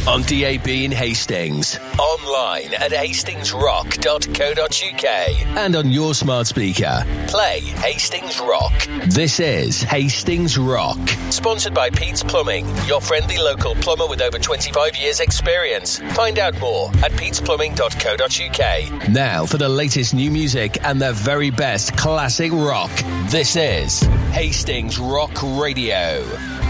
On DAB in Hastings, online at hastingsrock.co.uk, and on your smart speaker. Play Hastings Rock. This is Hastings Rock. Sponsored by Pete's Plumbing, your friendly local plumber with over 25 years experience. Find out more at petesplumbing.co.uk. Now for the latest new music and the very best classic rock. This is Hastings Rock Radio.